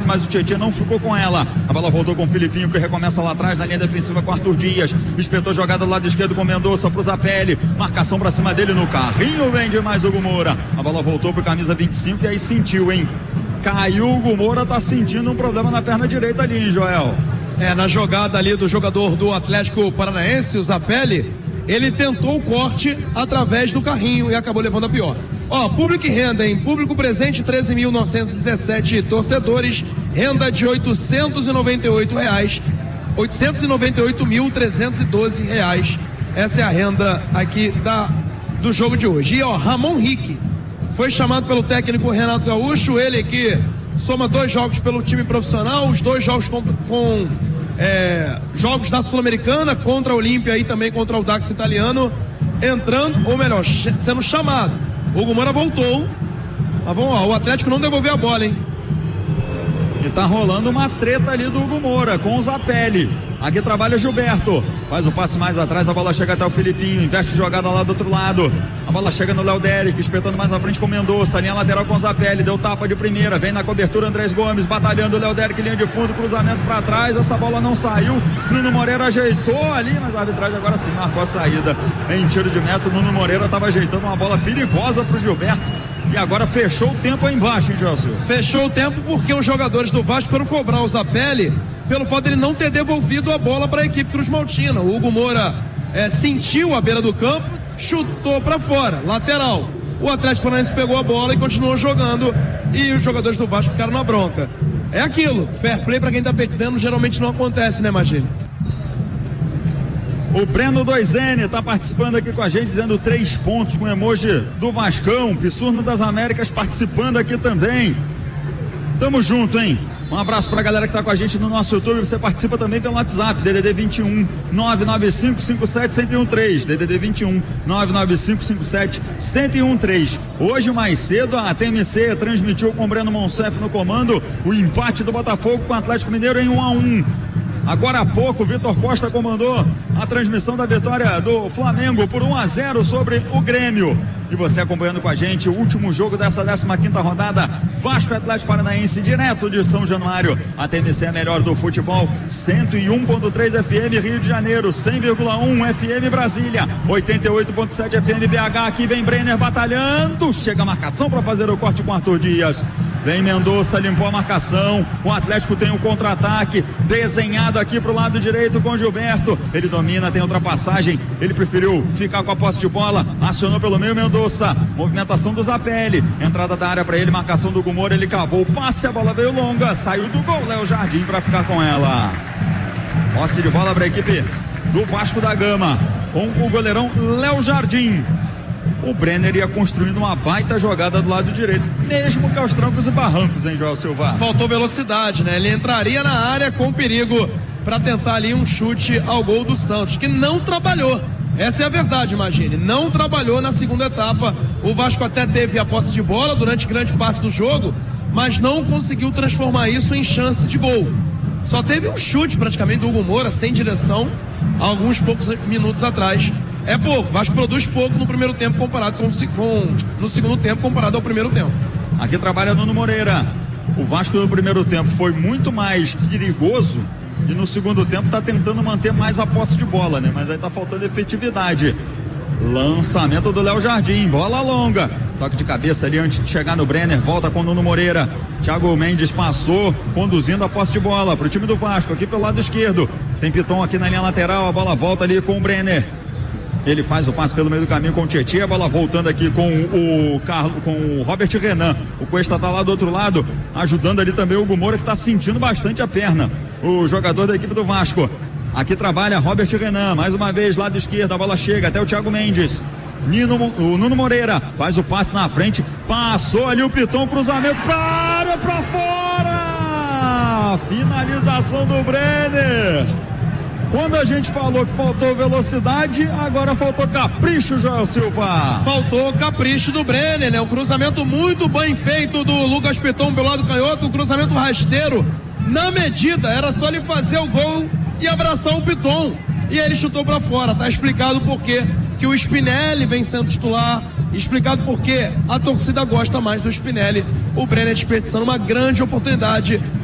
mas o Tietê não ficou com ela. A bola voltou com o Filipinho, que recomeça lá atrás na linha defensiva com Arthur Dias. Espetou jogada do lado esquerdo com Mendonça pro Zapelli. Marcação pra cima dele no carrinho, vem demais o Hugo Moura. A bola voltou pro camisa 25 e aí sentiu, hein? Caiu o Hugo Moura, tá sentindo um problema na perna direita ali, hein, Joel? Na jogada ali do jogador do Atlético Paranaense, o Zapelli, ele tentou o corte através do carrinho e acabou levando a pior. Público e renda, hein? Público presente, 13.917 torcedores, renda de R$898, R$898.312. Essa é a renda aqui do jogo de hoje. E Ramon Rick foi chamado pelo técnico Renato Gaúcho, ele que soma 2 jogos pelo time profissional, os 2 jogos com jogos da Sul-Americana, contra a Olímpia e também contra o Dax italiano, entrando, ou melhor, sendo chamado. O Hugo Moura voltou, mas vamos lá, o Atlético não devolveu a bola, hein? E tá rolando uma treta ali do Hugo Moura com o Zapelli. Aqui trabalha Gilberto, faz o passe mais atrás, a bola chega até o Filipinho, inverte jogada lá do outro lado, a bola chega no Léo Dérico, espetando mais à frente com o Mendonça, linha lateral com o Zapelli, deu tapa de primeira, vem na cobertura Andrés Gomes, batalhando o Léo Dérico, linha de fundo, cruzamento pra trás, essa bola não saiu, Nuno Moreira ajeitou ali, mas a arbitragem agora sim marcou a saída em tiro de meta. Nuno Moreira estava ajeitando uma bola perigosa pro Gilberto. E agora fechou o tempo aí embaixo, hein, Gelson? Fechou o tempo porque os jogadores do Vasco foram cobrar o Zapelli pelo fato de ele não ter devolvido a bola para a equipe Cruz Maltina. O Hugo Moura sentiu a beira do campo, chutou para fora, lateral. O Atlético Paranaense pegou a bola e continuou jogando e os jogadores do Vasco ficaram na bronca. É aquilo, fair play para quem tá perdendo geralmente não acontece, né, Magílio? O Breno 2N tá participando aqui com a gente, dizendo 3 pontos com emoji do Vascão. Pissurno das Américas participando aqui também. Tamo junto, hein? Um abraço pra galera que tá com a gente no nosso YouTube. Você participa também pelo WhatsApp, DDD 21 995 57 1013. DDD 21 995 57 1013. Hoje, mais cedo, a TMC transmitiu com o Breno Monsef no comando o empate do Botafogo com o Atlético Mineiro em 1-1. Agora há pouco, o Vitor Costa comandou a transmissão da vitória do Flamengo por 1-0 sobre o Grêmio. E você acompanhando com a gente o último jogo dessa 15ª rodada, Vasco e Atlético Paranaense, direto de São Januário. A TMC é a melhor do futebol, 101.3 FM Rio de Janeiro, 100,1 FM Brasília, 88.7 FM BH. Aqui vem Brenner batalhando, chega a marcação para fazer o corte com Arthur Dias. Vem Mendonça, limpou a marcação. O Atlético tem um contra-ataque desenhado aqui pro lado direito com Gilberto. Ele domina, tem ultrapassagem. Ele preferiu ficar com a posse de bola. Acionou pelo meio Mendonça. Movimentação do Zapelli. Entrada da área para ele, marcação do Hugo Moura. Ele cavou o passe, a bola veio longa. Saiu do gol, Léo Jardim para ficar com ela. Posse de bola para a equipe do Vasco da Gama. Com o goleirão Léo Jardim. O Brenner ia construindo uma baita jogada do lado direito, mesmo que aos trancos e barrancos, hein, Joel Silva? Faltou velocidade, né? Ele entraria na área com perigo para tentar ali um chute ao gol do Santos, que não trabalhou. Essa é a verdade, imagine. Não trabalhou na segunda etapa. O Vasco até teve a posse de bola durante grande parte do jogo, mas não conseguiu transformar isso em chance de gol. Só teve um chute praticamente do Hugo Moura, sem direção, há alguns poucos minutos atrás. É pouco, o Vasco produz pouco no primeiro tempo comparado no segundo tempo comparado ao primeiro tempo. Aqui trabalha Nuno Moreira. O Vasco no primeiro tempo foi muito mais perigoso e no segundo tempo está tentando manter mais a posse de bola, né? Mas aí tá faltando efetividade. Lançamento do Léo Jardim, bola longa. Toque de cabeça ali antes de chegar no Brenner, volta com o Nuno Moreira. Thiago Mendes passou, conduzindo a posse de bola para o time do Vasco, aqui pelo lado esquerdo. Tem Piton aqui na linha lateral, a bola volta ali com o Brenner. Ele faz o passe pelo meio do caminho com o Tietê, a bola voltando aqui com o Robert Renan. O Cuesta tá lá do outro lado, ajudando ali também o Hugo Moura, que tá sentindo bastante a perna. O jogador da equipe do Vasco. Aqui trabalha Robert Renan, mais uma vez, lado esquerdo, a bola chega até o Thiago Mendes. O Nuno Moreira faz o passe na frente, passou ali o Piton, cruzamento pra área, pra fora! Finalização do Brenner. Quando a gente falou que faltou velocidade, agora faltou capricho, Joel Silva. Faltou capricho do Brenner, né? Um cruzamento muito bem feito do Lucas Piton pelo lado canhoto, um cruzamento rasteiro na medida, era só ele fazer o gol e abraçar o Piton. E aí ele chutou pra fora, tá explicado por quê que o Spinelli vem sendo titular, explicado por que a torcida gosta mais do Spinelli. O Brenner desperdiçando uma grande oportunidade